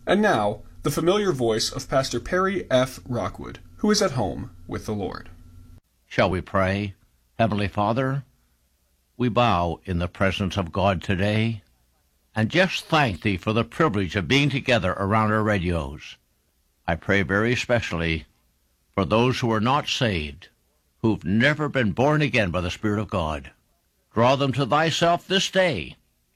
And now, the familiar voice of Pastor Perry F. Rockwood, who is at home with the Lord. Shall we pray? Heavenly Father, we bow in the presence of God today and just thank Thee for the privilege of being together around our radios. I pray very especially for those who are not saved, who've never been born again by the Spirit of God. Draw them to Thyself this day.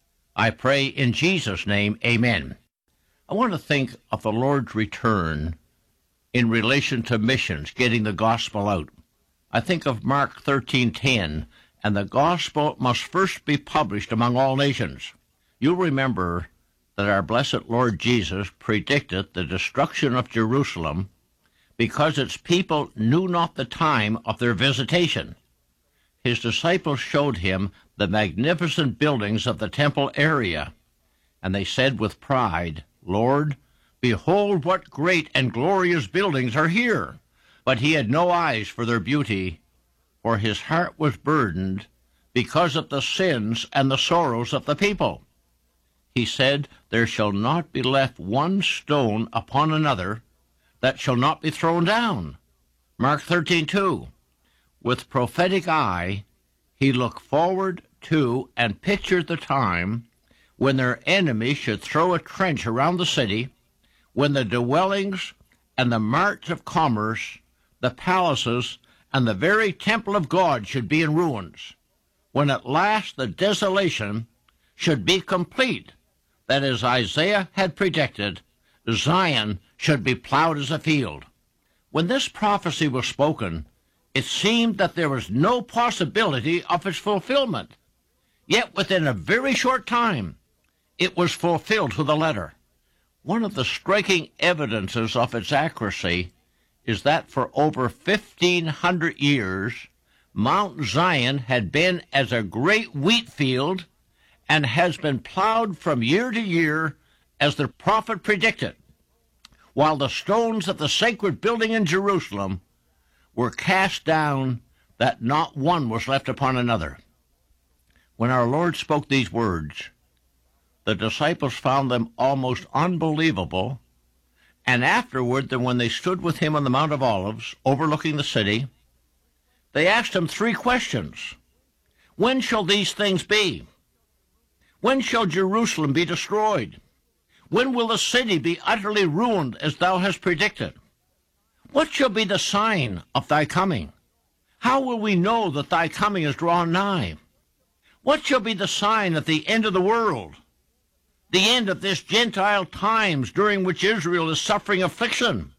I pray in Jesus' name, amen. I want to think of the Lord's return in relation to missions, getting the gospel out. I think of Mark 13:10, and the gospel must first be published among all nations. You'll remember that our blessed Lord Jesus predicted the destruction of Jerusalem because its people knew not the time of their visitation. His disciples showed him the magnificent buildings of the temple area, and they said with pride, Lord, behold what great and glorious buildings are here. But he had no eyes for their beauty, for his heart was burdened because of the sins and the sorrows of the people. He said, there shall not be left one stone upon another that shall not be thrown down. Mark 13:2. With prophetic eye, he looked forward to and pictured the time when their enemies should throw a trench around the city, when the dwellings and the marts of commerce, the palaces, and the very temple of God should be in ruins, when at last the desolation should be complete, that as Isaiah had predicted, Zion should be plowed as a field. When this prophecy was spoken, it seemed that there was no possibility of its fulfillment. Yet within a very short time, it was fulfilled to the letter. One of the striking evidences of its accuracy is that for over 1,500 years, Mount Zion had been as a great wheat field and has been plowed from year to year as the prophet predicted, while the stones of the sacred building in Jerusalem were cast down that not one was left upon another. When our Lord spoke these words, the disciples found them almost unbelievable, and afterward, when they stood with him on the Mount of Olives, overlooking the city, they asked him 3 questions. When shall these things be? When shall Jerusalem be destroyed? When will the city be utterly ruined as thou hast predicted? What shall be the sign of thy coming? How will we know that thy coming is drawn nigh? What shall be the sign at the end of the world? The end of this Gentile times during which Israel is suffering affliction?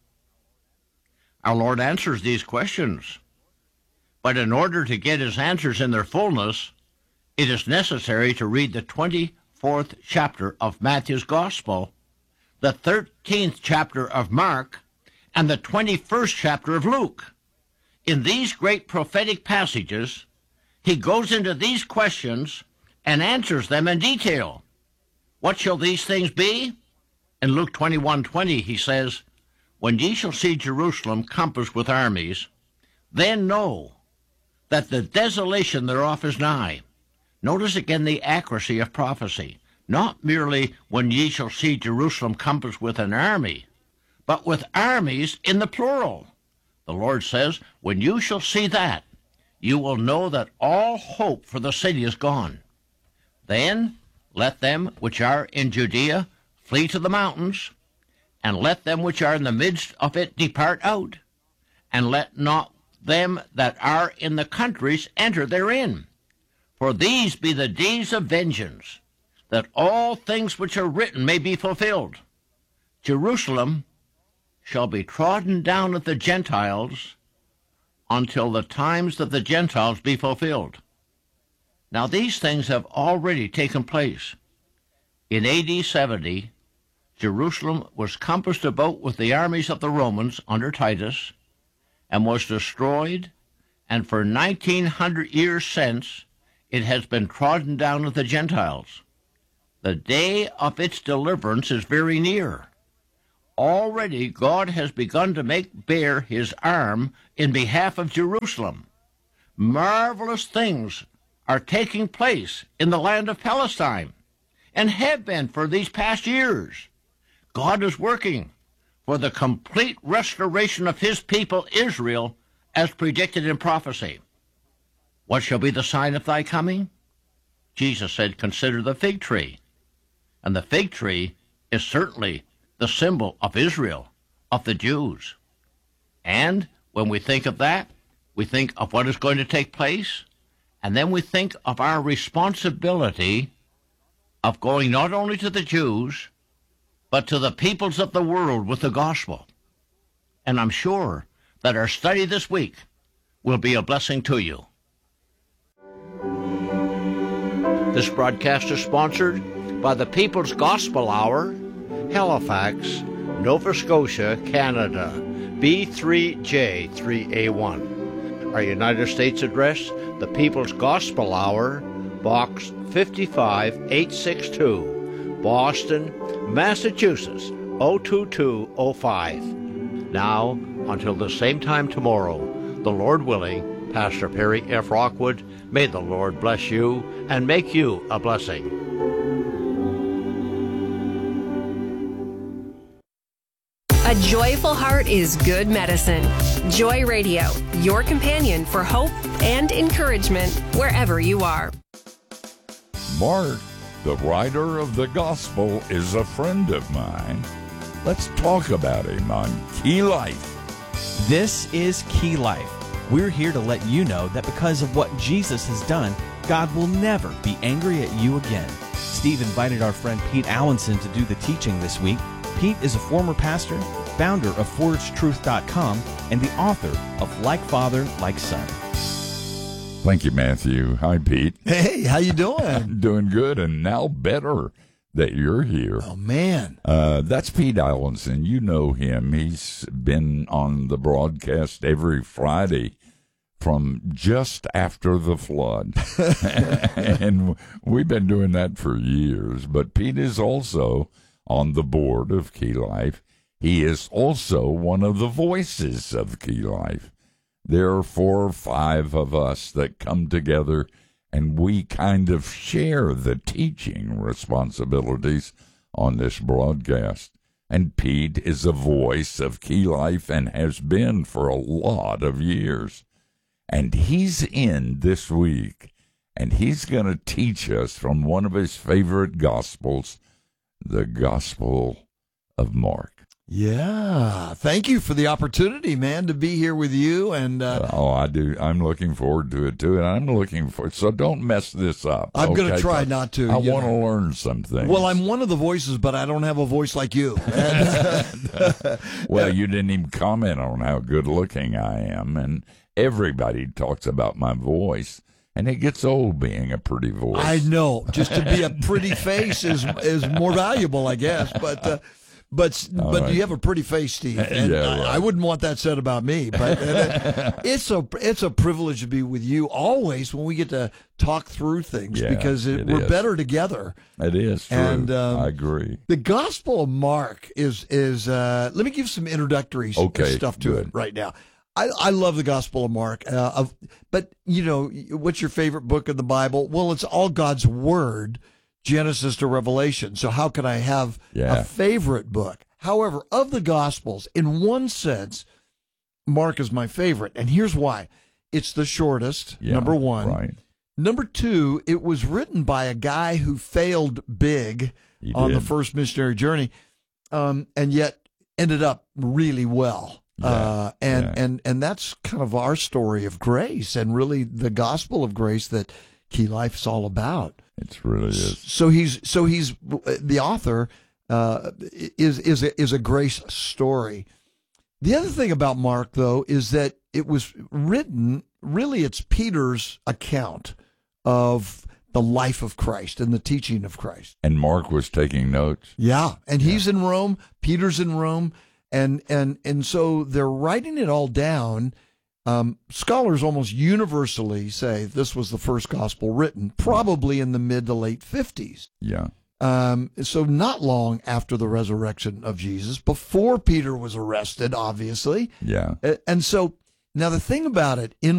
Our Lord answers these questions. But in order to get his answers in their fullness, it is necessary to read the 24th chapter of Matthew's Gospel, the 13th chapter of Mark, and the 21st chapter of Luke. In these great prophetic passages, he goes into these questions and answers them in detail. What shall these things be? In Luke 21:20, he says, when ye shall see Jerusalem compassed with armies, then know that the desolation thereof is nigh. Notice again the accuracy of prophecy. Not merely when ye shall see Jerusalem compassed with an army, but with armies in the plural. The Lord says, when you shall see that, you will know that all hope for the city is gone. Then let them which are in Judea flee to the mountains, and let them which are in the midst of it depart out, and let not them that are in the countries enter therein. For these be the days of vengeance, that all things which are written may be fulfilled. Jerusalem shall be trodden down of the Gentiles until the times of the Gentiles be fulfilled. Now these things have already taken place. In AD 70, Jerusalem was compassed about with the armies of the Romans under Titus, and was destroyed, and for 1,900 years since, it has been trodden down of the Gentiles. The day of its deliverance is very near. Already God has begun to make bare his arm in behalf of Jerusalem. Marvelous things are taking place in the land of Palestine, and have been for these past years. God is working for the complete restoration of his people Israel as predicted in prophecy. What shall be the sign of thy coming? Jesus said, consider the fig tree. And the fig tree is certainly the symbol of Israel, of the Jews. And when we think of that, we think of what is going to take place, and then we think of our responsibility of going not only to the Jews, but to the peoples of the world with the gospel. And I'm sure that our study this week will be a blessing to you. This broadcast is sponsored by the People's Gospel Hour, Halifax, Nova Scotia, Canada, B3J3A1. Our United States address, the People's Gospel Hour, Box 55862, Boston, Massachusetts, 02205. Now, until the same time tomorrow, the Lord willing, Pastor Perry F. Rockwood, may the Lord bless you and make you a blessing. A joyful heart is good medicine. Joy Radio, your companion for hope and encouragement wherever you are. Mark, the writer of the gospel, is a friend of mine. Let's talk about him on Key Life. This is Key Life. We're here to let you know that because of what Jesus has done, God will never be angry at you again. Steve invited our friend Pete Allenson to do the teaching this week. Pete is a former pastor, founder of ForgedTruth.com, and the author of Like Father, Like Son. Thank you, Matthew. Hi, Pete. Hey, how you doing? Doing good, and now better that you're here. Oh, man. That's Pete Allenson. You know him. He's been on the broadcast every Friday from just after the flood. And we've been doing that for years. But Pete is also on the board of Key Life. He is also one of the voices of Key Life. There are 4 or 5 of us that come together, and we kind of share the teaching responsibilities on this broadcast. And Pete is a voice of Key Life and has been for a lot of years. And he's in this week, and he's going to teach us from one of his favorite gospels, the Gospel of Mark. Yeah. Thank you for the opportunity, man, to be here with you. And I do. I'm looking forward to it, too. And I'm looking for it. So don't mess this up. I'm going to try not to. I want to learn some things. Well, I'm one of the voices, but I don't have a voice like you. Well, you didn't even comment on how good looking I am. And everybody talks about my voice. And it gets old being a pretty voice. I know. Just to be a pretty face is more valuable, I guess. But right. You have a pretty face, Steve, and yeah, right. I wouldn't want that said about me. But it's a privilege to be with you always when we get to talk through things, because we're better together. It is true. And I agree. The Gospel of Mark is let me give some introductory stuff to it right now. I love the Gospel of Mark, but you know, what's your favorite book of the Bible? Well, it's all God's Word. Genesis to Revelation. So how can I have a favorite book? However, of the Gospels, in one sense, Mark is my favorite. And here's why. It's the shortest, number one. Right. Number two, it was written by a guy who failed big on the first missionary journey, and yet ended up really well. And that's kind of our story of grace, and really the gospel of grace that Key Life is all about. It really is. So he's the author is a grace story. The other thing about Mark, though, is that it was written. Really, it's Peter's account of the life of Christ and the teaching of Christ. And Mark was taking notes. Yeah, and he's in Rome. Peter's in Rome, and so they're writing it all down. Scholars almost universally say this was the first gospel written, probably in the mid to late 50s. Yeah. So not long after the resurrection of Jesus, before Peter was arrested, obviously. Yeah. And so now the thing about it, in